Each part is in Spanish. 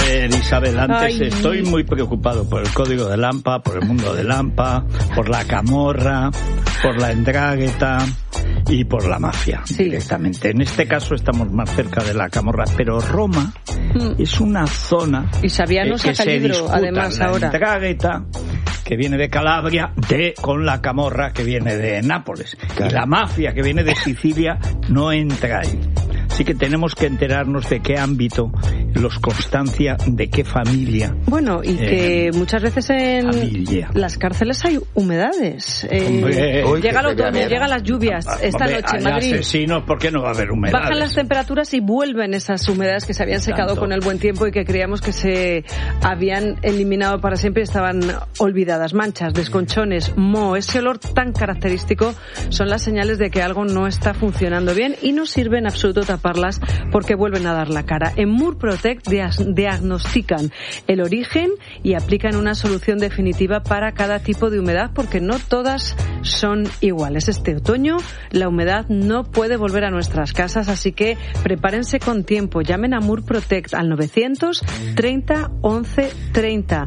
ver, Isabel, antes Ay. estoy muy preocupado por el código de Lampa, por el mundo de Lampa, por la camorra, por la Ndrangheta y por la mafia, directamente. En este caso estamos más cerca de la camorra, pero Roma es una zona y Saviano que saca se libro, disputa además, la ahora. Ndrangheta, que viene de Calabria, con la camorra que viene de Nápoles. Claro. Y la mafia que viene de Sicilia no entra ahí. Así que tenemos que enterarnos de qué ámbito, los Constancia, de qué familia. Bueno, y que muchas veces en familia. Las cárceles hay humedades. Llega el otoño, llegan las lluvias. Esta noche en Madrid. Asesinos, ¿por qué no va a haber humedades? Bajan las temperaturas y vuelven esas humedades que se habían secado con el buen tiempo y que creíamos que se habían eliminado para siempre y estaban olvidadas. Manchas, desconchones, moho, ese olor tan característico son las señales de que algo no está funcionando bien y no sirve en absoluto taparlas porque vuelven a dar la cara. En Murprotec diagnostican el origen y aplican una solución definitiva para cada tipo de humedad porque no todas son iguales. Este otoño la humedad no puede volver a nuestras casas, así que prepárense con tiempo. Llamen a Murprotec al 930 11 30.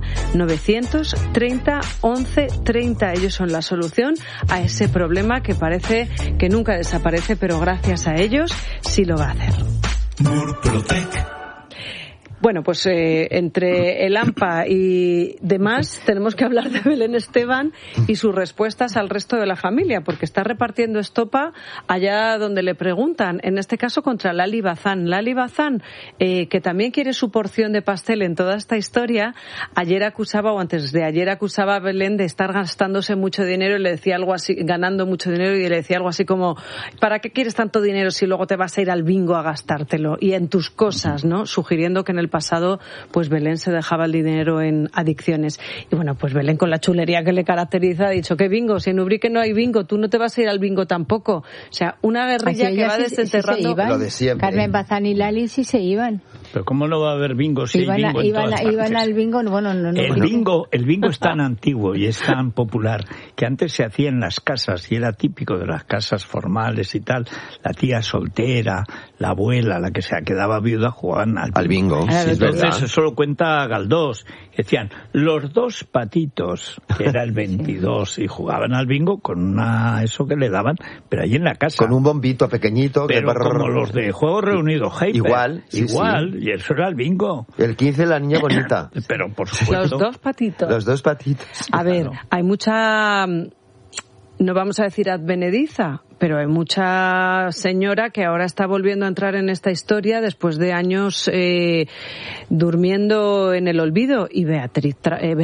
930 11 30. Ellos son la solución a ese problema que parece que nunca desaparece, pero gracias a ellos sí lo va a hacer. Murprotec. Bueno, pues entre el AMPA y demás tenemos que hablar de Belén Esteban y sus respuestas al resto de la familia, porque está repartiendo estopa allá donde le preguntan, en este caso contra Lali Bazán. Lali Bazán, que también quiere su porción de pastel en toda esta historia, ayer acusaba, o antes de ayer acusaba a Belén de estar gastándose mucho dinero y le decía algo así, ganando mucho dinero, y le decía algo así como, ¿para qué quieres tanto dinero si luego te vas a ir al bingo a gastártelo? Y en tus cosas, ¿no? Sugiriendo que en el pasado pues Belén se dejaba el dinero en adicciones. Y bueno, pues Belén, con la chulería que le caracteriza, ha dicho, ¿qué bingo? Si en Ubrique no hay bingo, tú no te vas a ir al bingo tampoco. O sea, una guerrilla que va desenterrando. Lo de siempre. Carmen Bazán y Lali sí se iban. Pero ¿cómo no va a haber bingo si hay bingo en todas partes? Iban al bingo, bueno, no. El bingo es tan antiguo y es tan popular que antes se hacía en las casas y era típico de las casas formales y tal. La tía soltera, la abuela, la que se quedaba viuda, jugaban al bingo. Entonces eso lo cuenta Galdós. Decían, los dos patitos, que era el 22, y jugaban al bingo con eso que le daban, pero ahí en la casa. Con un bombito pequeñito. Pero como los de Juegos Reunidos, Igual. Sí. Y eso era el bingo. El 15, la niña bonita. Pero por supuesto. Los dos patitos. A ver, hay mucha, no vamos a decir advenediza, pero hay mucha señora que ahora está volviendo a entrar en esta historia después de años durmiendo en el olvido. Y Beatriz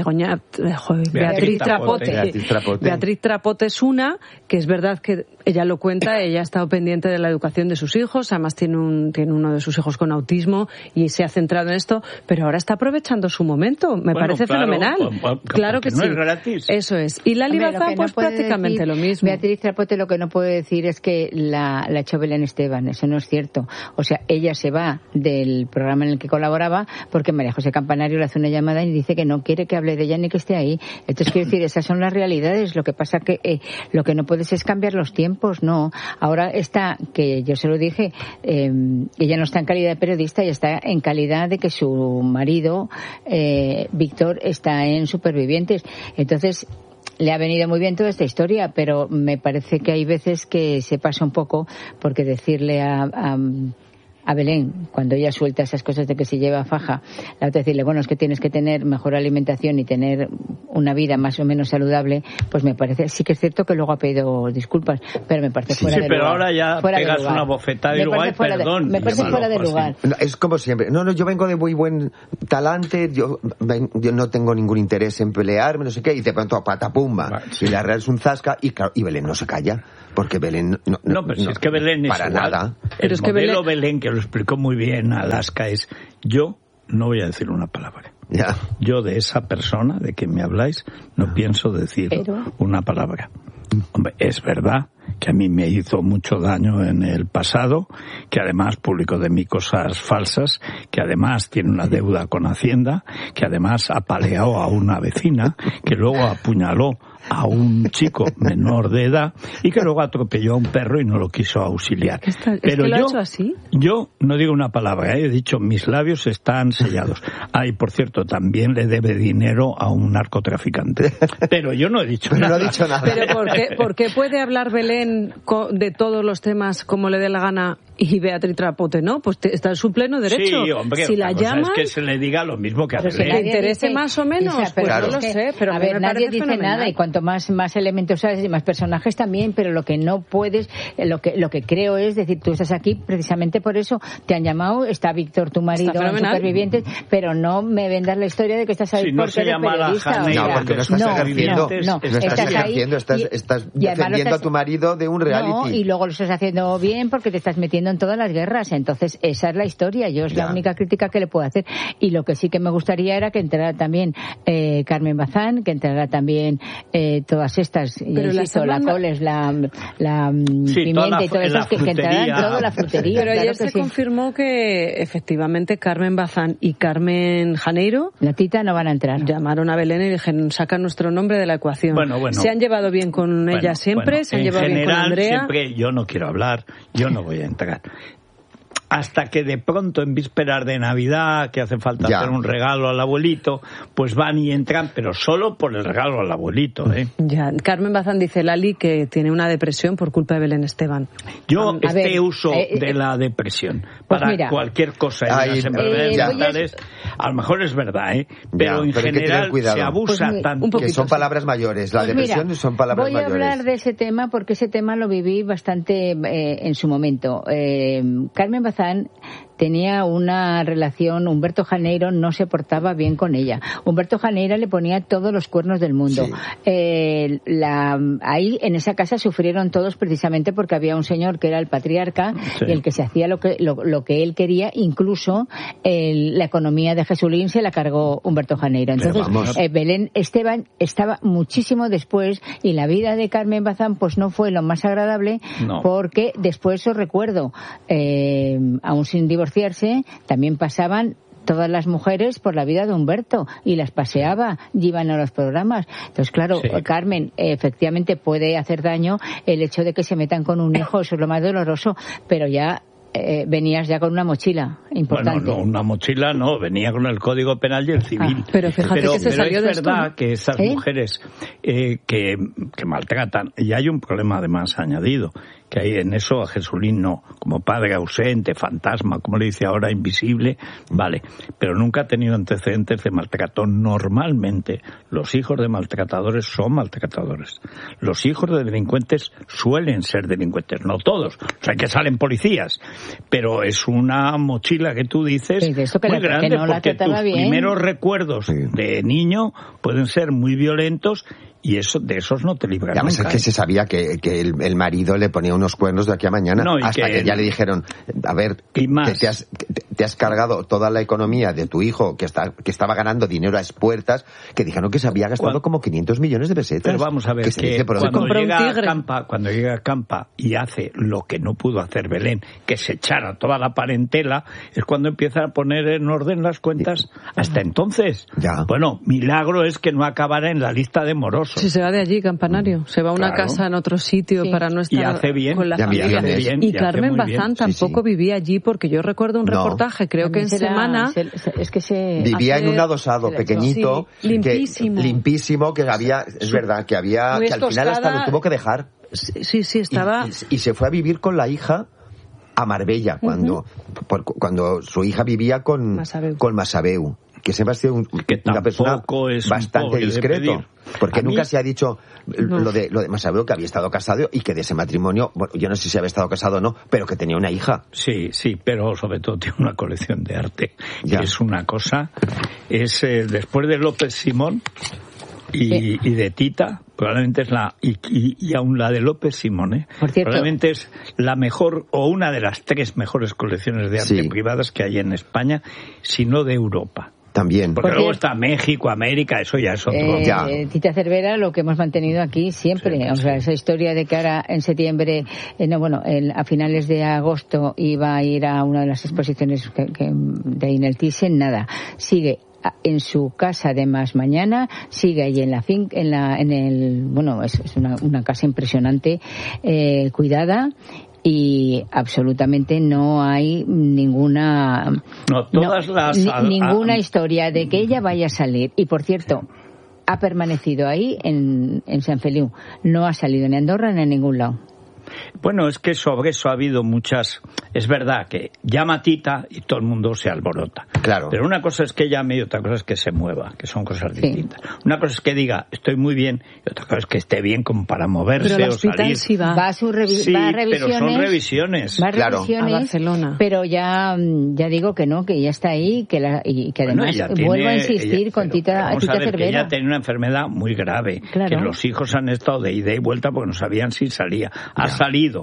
Trapote es una, que es verdad que ella lo cuenta, ella ha estado pendiente de la educación de sus hijos, además tiene uno de sus hijos con autismo y se ha centrado en esto, pero ahora está aprovechando su momento. Me parece fenomenal. Claro que no sí. Es gratis. Eso es. Y Lali Bazán, pues prácticamente lo mismo. Beatriz Trapote lo que no puede decir es que la echó Belén Esteban. Eso no es cierto. O sea, ella se va del programa en el que colaboraba porque María José Campanario le hace una llamada y dice que no quiere que hable de ella ni que esté ahí. Entonces, quiero decir, esas son las realidades. Lo que pasa que lo que no puedes es cambiar los tiempos, no. Ahora está, que yo se lo dije, ella no está en calidad de periodista, ella está en calidad de que su marido, Víctor, está en Supervivientes. Entonces, le ha venido muy bien toda esta historia, pero me parece que hay veces que se pasa un poco, porque decirle a Belén, cuando ella suelta esas cosas de que se lleva faja, la otra decirle, bueno, es que tienes que tener mejor alimentación y tener una vida más o menos saludable, pues me parece, sí que es cierto que luego ha pedido disculpas, pero me parece fuera de lugar. Sí, pero ahora ya pegas una bofetada y luego hay perdón. Me parece fuera de lugar. Es como siempre. No, yo vengo de muy buen talante, yo no tengo ningún interés en pelearme, no sé qué, y de pronto patapumba. Sí. Y la Real es un zasca, y Belén no se calla. Porque Belén no, pero si es que Belén es para igual. Nada. Pero es que Belén, que lo explicó muy bien Alaska, es yo no voy a decir una palabra. Ya. Yo de esa persona de que me habláis no pienso decir una palabra. Hombre, es verdad que a mí me hizo mucho daño en el pasado, que además publicó de mí cosas falsas, que además tiene una deuda con Hacienda, que además apaleó a una vecina, que luego apuñaló a un chico menor de edad y que luego atropelló a un perro y no lo quiso auxiliar. Pero yo, ¿lo ha hecho así? Yo no digo una palabra, he dicho mis labios están sellados. Y por cierto, también le debe dinero a un narcotraficante. Pero yo no he didicho nada. No he dicho nada. Pero ¿por qué puede hablar Belén de todos los temas como le dé la gana y Beatriz Trapote no? Pues está en su pleno derecho. Sí, hombre, si la llaman, es que se le diga lo mismo que a Belén. ¿Le interese más o menos? Pues claro. no lo sé, pero a ver, nadie dice fenomenal. nada, y cuanto más elementos sabes y más personajes también, pero lo que no puedes, lo que creo es decir, tú estás aquí precisamente por eso, te han llamado, está Víctor, tu marido, en Supervivientes, pero no me vendas la historia de que estás ahí si no porque se eres llama periodista. No, porque no estás ejerciendo, estás defendiendo a tu marido de un reality. No, y luego lo estás haciendo bien porque te estás metiendo en todas las guerras, entonces esa es la historia, yo es la única crítica que le puedo hacer, y lo que sí que me gustaría era que entrara también Carmen Bazán, que entrara también todas estas, pero la Coles, la Pimienta y todo eso, que entraran toda la frutería. Pero ayer se confirmó que efectivamente Carmen Bazán y Carmen Janeiro, la Tita, no van a entrar. Llamaron a Belén y dijeron, saca nuestro nombre de la ecuación. Bueno. Se han llevado bien con ella siempre, se han llevado bien con Andrea. Siempre yo no quiero hablar, yo no voy a entrar. Hasta que de pronto en vísperas de Navidad, que hace falta hacer un regalo al abuelito, pues van y entran, pero solo por el regalo al abuelito, ¿eh? Ya, Carmen Bazán dice Lali que tiene una depresión por culpa de Belén Esteban. Yo uso de la depresión pues para mira, cualquier cosa en las enfermedades mentales, a lo mejor es verdad, pero en general se abusa tanto. Que son palabras mayores, la depresión son palabras mayores. Voy a hablar de ese tema porque ese tema lo viví bastante en su momento. Carmen Bazán tenía una relación, Humberto Janeiro no se portaba bien con ella. Humberto Janeiro le ponía todos los cuernos del mundo. Sí. Ahí en esa casa sufrieron todos precisamente porque había un señor que era el patriarca, y el que se hacía lo que él quería, incluso la economía de Jesulín se la cargó Humberto Janeiro. Entonces Belén Esteban estaba muchísimo después, y la vida de Carmen Bazán pues no fue lo más agradable, porque después os recuerdo, aún sin divorciarse, también pasaban todas las mujeres por la vida de Humberto y las paseaba y iban a los programas. Entonces, claro, Carmen, efectivamente puede hacer daño el hecho de que se metan con un hijo, eso es lo más doloroso, pero ya venías ya con una mochila importante. Bueno, no, una mochila no, venía con el Código Penal y el Civil. Pero fíjate que se salió de esto. Pero es verdad que esas mujeres que maltratan, y hay un problema además añadido, que hay en eso a Jesulín no, como padre ausente, fantasma, como le dice ahora, invisible, vale, pero nunca ha tenido antecedentes de maltrato. Normalmente los hijos de maltratadores son maltratadores. Los hijos de delincuentes suelen ser delincuentes, no todos, o sea que salen policías, pero es una mochila que tú dices muy grande, porque tus primeros recuerdos de niño pueden ser muy violentos. Y de esos no te libras nunca. Es que se sabía que el marido le ponía unos cuernos de aquí a mañana, hasta que ya le dijeron, a ver, que te has cargado toda la economía de tu hijo, que estaba ganando dinero a expuertas, que dijeron que se había gastado como 500 millones de pesetas. Pero vamos a ver, que cuando llega a Campa y hace lo que no pudo hacer Belén, que se echara toda la parentela, es cuando empieza a poner en orden las cuentas. Hasta entonces, bueno, milagro es que no acabara en la lista de morosos. Si se va de allí, Campanario, se va a una casa en otro sitio para no estar con la familia. Y Carmen Bazán tampoco vivía allí, porque yo recuerdo un reportaje, creo que en Semana, vivía en un adosado pequeñito, limpísimo, que había, es verdad, que al final hasta lo tuvo que dejar. Sí, estaba. Y se fue a vivir con la hija a Marbella, cuando su hija vivía con Masabeu, que siempre ha sido una persona bastante discreto, porque nunca se ha dicho lo de Masabeu, que había estado casado y que de ese matrimonio, bueno, yo no sé si había estado casado o no, pero que tenía una hija. Sí, pero sobre todo tiene una colección de arte, que es una cosa, después de López Simón y de Tita, probablemente es y aún la de López Simón, probablemente es la mejor o una de las 3 mejores colecciones de arte privadas que hay en España, si no de Europa. También. Porque luego está México, América, eso ya es otro. Tita Cervera, lo que hemos mantenido aquí siempre, o sea, esa historia de que ahora en septiembre, a finales de agosto iba a ir a una de las exposiciones de ahí en el Thyssen, nada, sigue en su casa de Más Mañana, sigue ahí en la finca, bueno, es una casa impresionante, cuidada, y absolutamente no hay ninguna historia de que ella vaya a salir. Y por cierto, ha permanecido ahí en Sant Feliu, no ha salido ni a Andorra ni a ningún lado. Bueno, es que sobre eso ha habido muchas... Es verdad que llama Tita y todo el mundo se alborota. Claro. Pero una cosa es que llame y otra cosa es que se mueva, que son cosas distintas. Una cosa es que diga, estoy muy bien, y otra cosa es que esté bien como para moverse o salir. Sí va a revisiones. Pero son revisiones. Va a revisiones, a Barcelona. Pero ya digo que no, que ya está ahí, y que además vuelvo a insistir con Tita Cervera. Que ella tenía una enfermedad muy grave, que los hijos han estado de ida y vuelta porque no sabían si salía. Ha salido,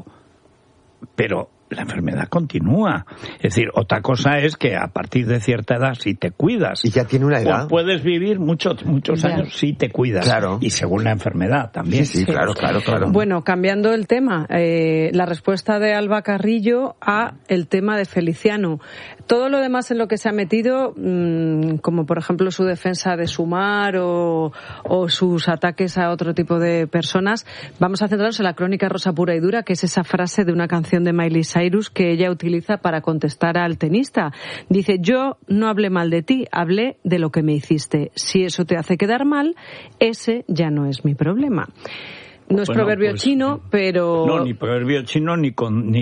pero la enfermedad continúa. Es decir, otra cosa es que a partir de cierta edad, si te cuidas, y ya tiene una edad, pues puedes vivir muchos años si te cuidas. Claro. Y según la enfermedad también. Sí, claro. Bueno, cambiando el tema, la respuesta de Alba Carrillo a el tema de Feliciano. Todo lo demás en lo que se ha metido, como por ejemplo su defensa de Sumar o sus ataques a otro tipo de personas, vamos a centrarnos en la crónica rosa pura y dura, que es esa frase de una canción de Miley Cyrus que ella utiliza para contestar al tenista. Dice, yo no hablé mal de ti, hablé de lo que me hiciste. Si eso te hace quedar mal, ese ya no es mi problema. No es proverbio chino, pero... No, ni proverbio chino ni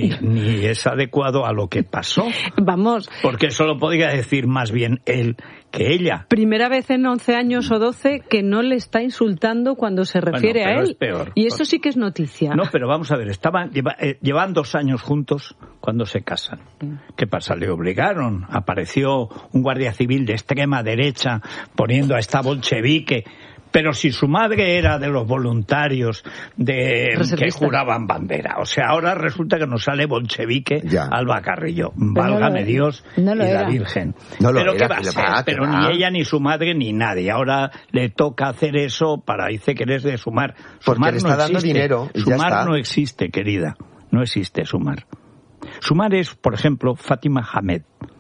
es adecuado a lo que pasó. Vamos. Porque eso lo podría decir más bien él que ella. Primera vez en 11 años o 12 que no le está insultando cuando se refiere a él. Es peor. Y eso sí que es noticia. No, pero vamos a ver, llevan 2 años juntos cuando se casan. ¿Qué pasa? Le obligaron. Apareció un guardia civil de extrema derecha poniendo a esta bolchevique. Pero si su madre era de los voluntarios que juraban bandera. O sea, ahora resulta que nos sale bolchevique Alba Carrillo. Válgame Dios y la Virgen. Pero ¿qué va a ser? Pero ni ella, ni su madre, ni nadie. Ahora le toca hacer eso dice que eres de Sumar. Porque le está dando dinero y ya está. Sumar no existe, querida. No existe Sumar. Sumar es, por ejemplo, Fátima Hamed,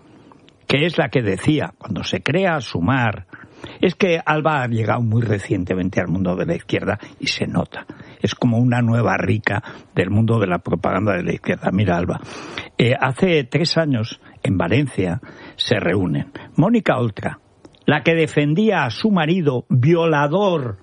que es la que decía, cuando se crea Sumar... Es que Alba ha llegado muy recientemente al mundo de la izquierda y se nota. Es como una nueva rica del mundo de la propaganda de la izquierda. Mira, Alba, hace 3 años en Valencia se reúnen Mónica Oltra, la que defendía a su marido violador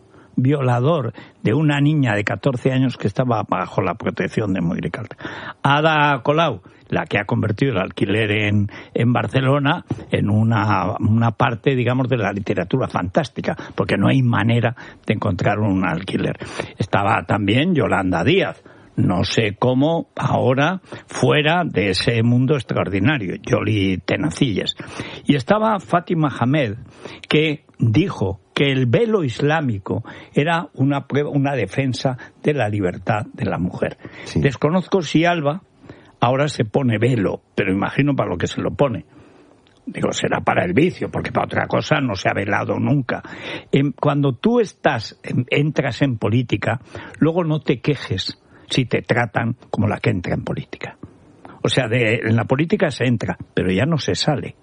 de una niña de 14 años que estaba bajo la protección de Mónica Oltra. Ada Colau, la que ha convertido el alquiler en Barcelona en una parte, digamos, de la literatura fantástica, porque no hay manera de encontrar un alquiler. Estaba también Yolanda Díaz, no sé cómo ahora fuera de ese mundo extraordinario, Yoli Tenacillas. Y estaba Fátima Hamed, que dijo que el velo islámico era una defensa de la libertad de la mujer. Sí. Desconozco si Alba ahora se pone velo, pero imagino para lo que se lo pone. Digo, será para el vicio, porque para otra cosa no se ha velado nunca. Cuando tú entras en política, luego no te quejes si te tratan como la que entra en política. O sea, en la política se entra, pero ya no se sale.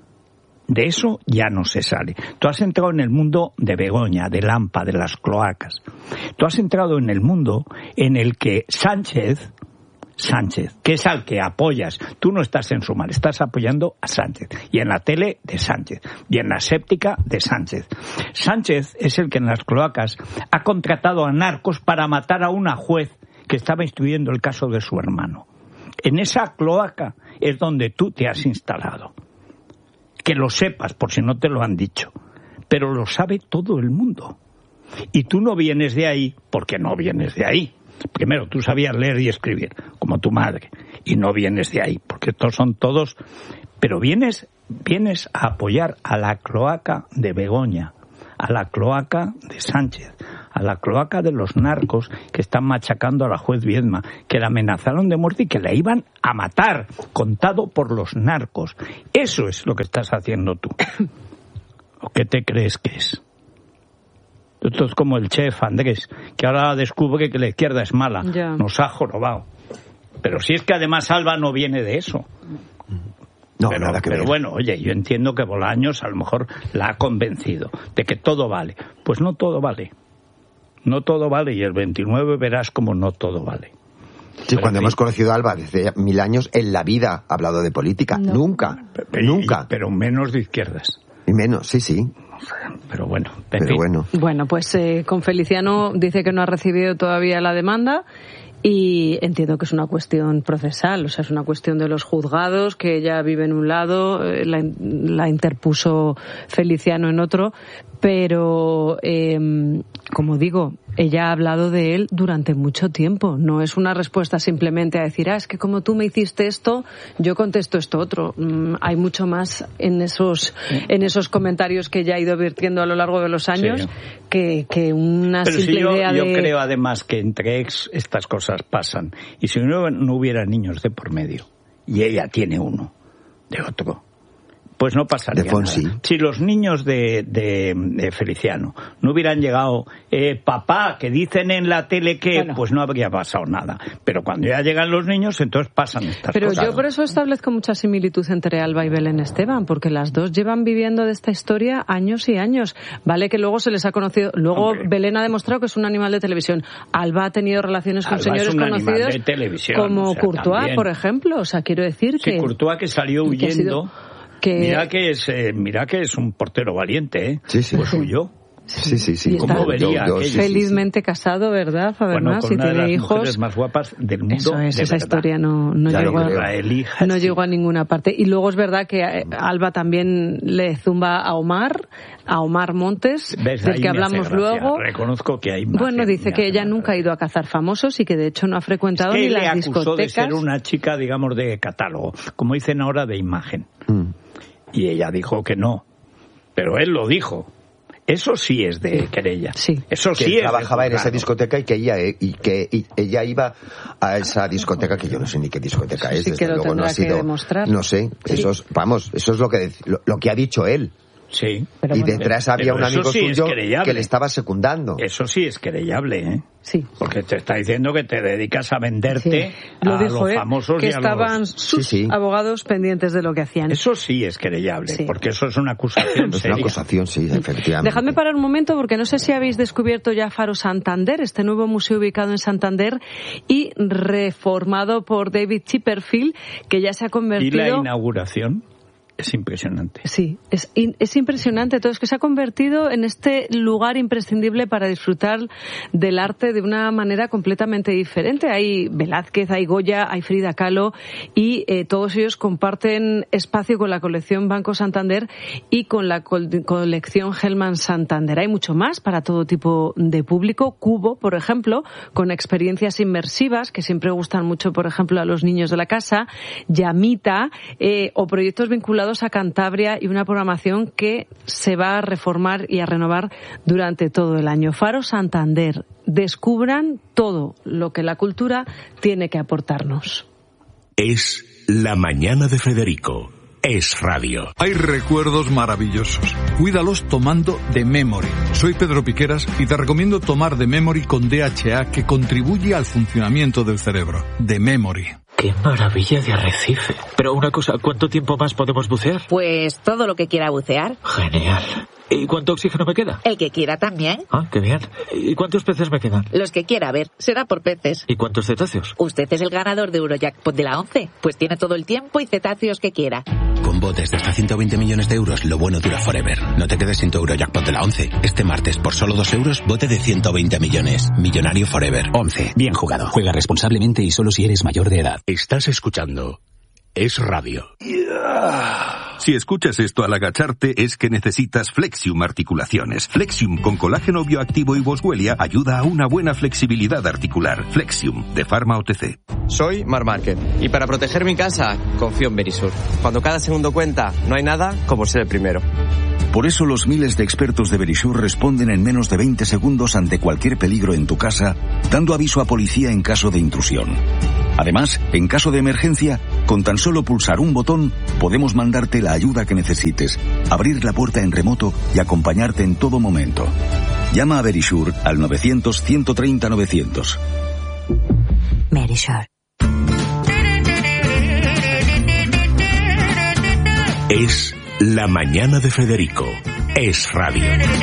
De eso ya no se sale. Tú has entrado en el mundo de Begoña, de Lampa, de las cloacas. Tú has entrado en el mundo en el que Sánchez, que es al que apoyas, tú no estás en Sumar, estás apoyando a Sánchez. Y en la tele, de Sánchez. Y en la séptica, de Sánchez. Sánchez es el que en las cloacas ha contratado a narcos para matar a una juez que estaba instruyendo el caso de su hermano. En esa cloaca es donde tú te has instalado. Que lo sepas, por si no te lo han dicho. Pero lo sabe todo el mundo. Y tú no vienes de ahí porque no vienes de ahí. Primero, tú sabías leer y escribir, como tu madre. Y no vienes de ahí, porque estos son todos... Pero vienes a apoyar a la cloaca de Begoña, a la cloaca de Sánchez, a la cloaca de los narcos que están machacando a la juez Viedma, que la amenazaron de muerte y que la iban a matar, contado por los narcos. Eso es lo que estás haciendo tú. ¿O qué te crees que es? Esto es como el chef Andrés, que ahora descubre que la izquierda es mala. Ya. Nos ha jorobado. Pero si es que además Alba no viene de eso. No, nada que ver. Pero bueno, oye, yo entiendo que Bolaños a lo mejor la ha convencido de que todo vale. Pues no todo vale. No todo vale, y el 29 verás como no todo vale. Sí, pero cuando hemos conocido a Alba desde 1000 años, en la vida ha hablado de política. No. Nunca. Pero menos de izquierdas. Y menos, sí. Pero bueno. Bueno, pues con Feliciano dice que no ha recibido todavía la demanda. Y entiendo que es una cuestión procesal, o sea, es una cuestión de los juzgados, que ella vive en un lado, la interpuso Feliciano en otro, pero, como digo, ella ha hablado de él durante mucho tiempo. No es una respuesta simplemente a decir, es que como tú me hiciste esto, yo contesto esto otro. Hay mucho más en esos comentarios que ella ha ido vertiendo a lo largo de los años, que una pero simple idea de... Yo creo además que entre estas cosas pasan. Y si no hubiera niños de por medio, y ella tiene uno de otro, pues no pasaría nada. Si los niños de Feliciano no hubieran llegado, papá, que dicen en la tele que, bueno, pues no habría pasado nada. Pero cuando ya llegan los niños, entonces pasan estas cosas. Pero yo por eso establezco mucha similitud entre Alba y Belén Esteban, porque las dos llevan viviendo de esta historia años y años. Vale que luego se les ha conocido, luego Belén ha demostrado que es un animal de televisión. Alba ha tenido relaciones con señores conocidos como Courtois, también, por ejemplo. O sea, quiero decir que... Courtois, que salió huyendo... Mira que es un portero valiente, ¿eh? Sí. Pues huyó. Sí. ¿Cómo vería? Felizmente casado, ¿verdad? Además, con y tiene las hijos. Mujeres más guapas del mundo. Esa historia no llegó a ninguna parte. Y luego es verdad que Alba también le zumba a Omar Montes, del que hablamos luego. Reconozco que hay más. Bueno, dice que ella nunca ha ido a cazar famosos y que de hecho no ha frecuentado ni las discotecas. Le acusó de ser una chica, digamos, de catálogo, como dicen ahora, de imagen. Y ella dijo que no. Pero él lo dijo. Eso sí es de querella. Sí. Eso sí que es trabajaba en esa discoteca y que ella iba a esa discoteca, que yo no sé ni qué discoteca es, desde luego no ha sido. No sé, eso es lo que ha dicho él. Sí. Y detrás había un amigo suyo que le estaba secundando. Eso sí es querellable, ¿eh? Sí. Porque te está diciendo que te dedicas a venderte a los famosos que y a estaban sus abogados pendientes de lo que hacían. Eso sí es querellable, porque eso es una acusación seria. Es una acusación, sí, efectivamente. Dejadme parar un momento, porque no sé si habéis descubierto ya Faro Santander, este nuevo museo ubicado en Santander y reformado por David Chipperfield, que ya se ha convertido... ¿Y la inauguración? Es impresionante. Sí, es impresionante todo. Es que se ha convertido en este lugar imprescindible para disfrutar del arte de una manera completamente diferente. Hay Velázquez, hay Goya, hay Frida Kahlo y todos ellos comparten espacio con la colección Banco Santander y con la colección Hellman Santander. Hay mucho más para todo tipo de público. Cubo, por ejemplo, con experiencias inmersivas que siempre gustan mucho, por ejemplo, a los niños de la casa. Llamita o proyectos vinculados a Cantabria y una programación que se va a reformar y a renovar durante todo el año. Faro Santander. Descubran todo lo que la cultura tiene que aportarnos. Es la mañana de Federico. Es radio. Hay recuerdos maravillosos. Cuídalos tomando The Memory. Soy Pedro Piqueras y te recomiendo tomar The Memory con DHA, que contribuye al funcionamiento del cerebro. The Memory. ¡Qué maravilla de arrecife! Pero una cosa, ¿cuánto tiempo más podemos bucear? Pues todo lo que quiera bucear. Genial. ¿Y cuánto oxígeno me queda? El que quiera también. Ah, qué bien. ¿Y cuántos peces me quedan? Los que quiera, a ver, será por peces. ¿Y cuántos cetáceos? Usted es el ganador de Eurojackpot de la 11, pues tiene todo el tiempo y cetáceos que quiera. Con botes de hasta 120 millones de euros, lo bueno dura forever. No te quedes sin tu Eurojackpot de la 11. Este martes, por solo 2 euros, bote de 120 millones. Millonario forever. 11. Bien jugado. Juega responsablemente y solo si eres mayor de edad. Estás escuchando Es Radio. Si escuchas esto al agacharte es que necesitas Flexium Articulaciones. Flexium con colágeno bioactivo y boswellia ayuda a una buena flexibilidad articular. Flexium, de Pharma OTC. Soy Mar Márquez y para proteger mi casa confío en Verisur. Cuando cada segundo cuenta, no hay nada como ser el primero. Por eso los miles de expertos de Verisur responden en menos de 20 segundos ante cualquier peligro en tu casa, dando aviso a policía en caso de intrusión. Además, en caso de emergencia, con tan solo pulsar un botón, podemos mandarte la ayuda que necesites, abrir la puerta en remoto y acompañarte en todo momento. Llama a Verisur al 900-130-900. Verisur. Es La Mañana de Federico. Es Radio.